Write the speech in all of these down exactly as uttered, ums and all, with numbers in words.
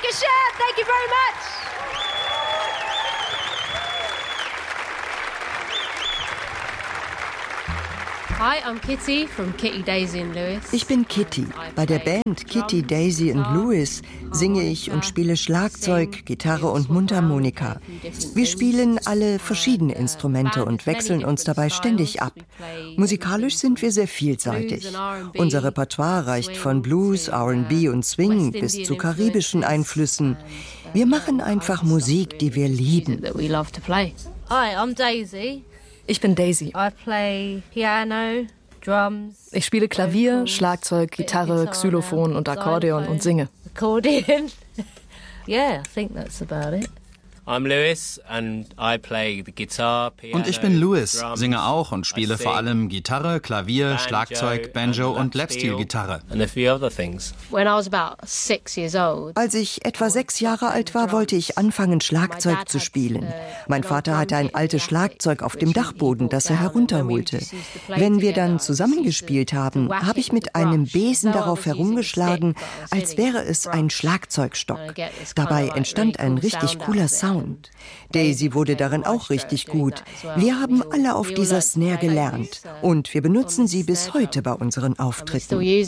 Dankeschön. Thank you very much. Hi, I'm Kitty from Kitty, Daisy and Lewis. Ich bin Kitty. Bei der Band Kitty, Daisy and Lewis singe ich und spiele Schlagzeug, Gitarre und Mundharmonika. Wir spielen alle verschiedene Instrumente und wechseln uns dabei ständig ab. Musikalisch sind wir sehr vielseitig. Unser Repertoire reicht von Blues, R and B und Swing bis zu karibischen Einflüssen. Wir machen einfach Musik, die wir lieben. Hi, I'm Daisy. Ich bin Daisy. I play piano, drums. Ich spiele Klavier, Schlagzeug, Gitarre, Xylophon und Akkordeon und singe. Accordion. Yeah, I think that's about it. I'm Lewis and I play the guitar, piano, und ich bin Lewis, drums, singe auch und spiele vor allem Gitarre, Klavier, Schlagzeug, Banjo und Lapsteel-Gitarre. And a few other things. When I was about six years old. Als ich etwa sechs Jahre alt war, wollte ich anfangen, Schlagzeug zu spielen. Mein Vater hatte ein altes Schlagzeug auf dem Dachboden, das er herunterholte. Wenn wir dann zusammengespielt haben, habe ich mit einem Besen darauf herumgeschlagen, als wäre es ein Schlagzeugstock. Dabei entstand ein richtig cooler Sound. Daisy wurde darin auch richtig gut. Wir haben alle auf dieser Snare gelernt und wir benutzen sie bis heute bei unseren Auftritten. I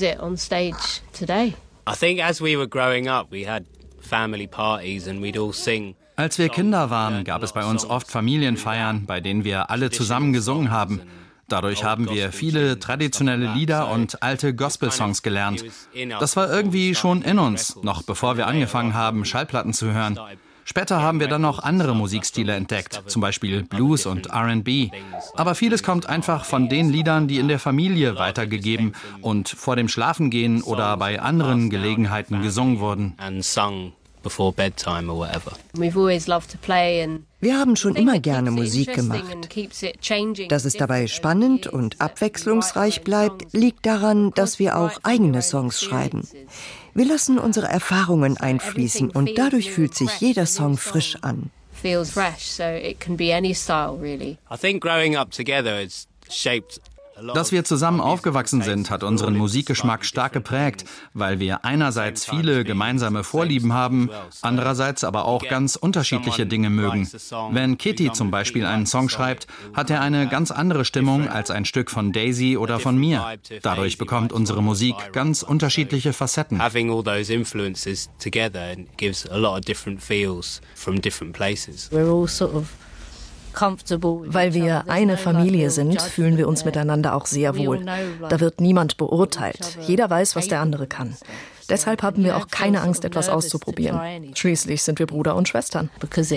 think as we were growing up, we had family parties and we'd all sing. Als wir Kinder waren, gab es bei uns oft Familienfeiern, bei denen wir alle zusammen gesungen haben. Dadurch haben wir viele traditionelle Lieder und alte Gospel-Songs gelernt. Das war irgendwie schon in uns, noch bevor wir angefangen haben, Schallplatten zu hören. Später haben wir dann noch andere Musikstile entdeckt, zum Beispiel Blues und R and B. Aber vieles kommt einfach von den Liedern, die in der Familie weitergegeben und vor dem Schlafengehen oder bei anderen Gelegenheiten gesungen wurden. Wir haben schon immer gerne Musik gemacht. Dass es dabei spannend und abwechslungsreich bleibt, liegt daran, dass wir auch eigene Songs schreiben. Wir lassen unsere Erfahrungen einfließen und dadurch fühlt sich jeder Song frisch an. I think growing up together has shaped. Dass wir zusammen aufgewachsen sind, hat unseren Musikgeschmack stark geprägt, weil wir einerseits viele gemeinsame Vorlieben haben, andererseits aber auch ganz unterschiedliche Dinge mögen. Wenn Kitty zum Beispiel einen Song schreibt, hat er eine ganz andere Stimmung als ein Stück von Daisy oder von mir. Dadurch bekommt unsere Musik ganz unterschiedliche Facetten. Having all those influences together gives a lot of different feels from different places. We're all sort of Weil wir eine Familie sind, fühlen wir uns miteinander auch sehr wohl. Da wird niemand beurteilt. Jeder weiß, was der andere kann. Deshalb haben wir auch keine Angst, etwas auszuprobieren. Schließlich sind wir Bruder und Schwestern.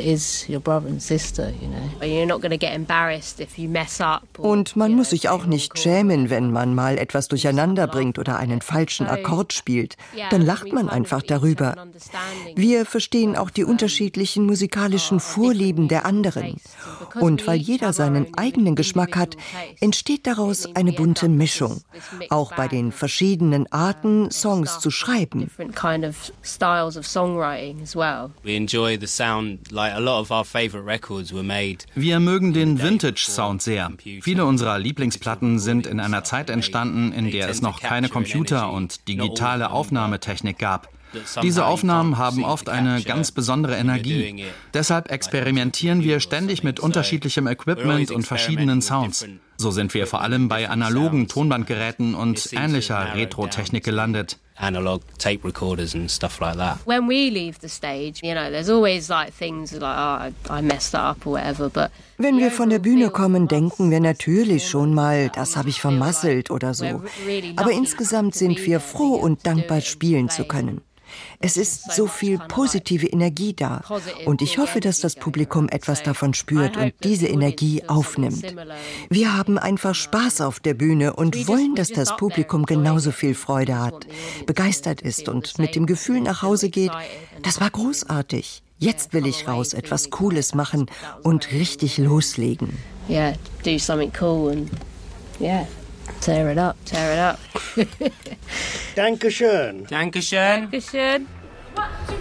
Und man muss sich auch nicht schämen, wenn man mal etwas durcheinander bringt oder einen falschen Akkord spielt. Dann lacht man einfach darüber. Wir verstehen auch die unterschiedlichen musikalischen Vorlieben der anderen. Und weil jeder seinen eigenen Geschmack hat, entsteht daraus eine bunte Mischung. Auch bei den verschiedenen Arten, Songs zu schreiben. Different kind of styles of songwriting as well. We enjoy the sound, like a lot of our favorite records were made. Wir mögen den Vintage-Sound sehr. Viele unserer Lieblingsplatten sind in einer Zeit entstanden, in der es noch keine Computer und digitale Aufnahmetechnik gab. Diese Aufnahmen haben oft eine ganz besondere Energie. Deshalb experimentieren wir ständig mit unterschiedlichem Equipment und verschiedenen Sounds. So sind wir vor allem bei analogen Tonbandgeräten und ähnlicher Retro-Technik gelandet. Analog tape recorders and stuff like that. When we leave the stage, you know, there's always like things like, oh, I messed that up or whatever, but wenn wir von der Bühne kommen, denken wir natürlich schon mal, das habe ich vermasselt oder so. Aber insgesamt sind wir froh und dankbar, spielen zu können. Es ist so viel positive Energie da und ich hoffe, dass das Publikum etwas davon spürt und diese Energie aufnimmt. Wir haben einfach Spaß auf der Bühne und wollen, dass das Publikum genauso viel Freude hat, begeistert ist und mit dem Gefühl nach Hause geht, das war großartig. Jetzt will ich raus, etwas Cooles machen und richtig loslegen. Yeah, do something cool and yeah. Tear it up, tear it up. Dankeschön. Dankeschön. Dankeschön.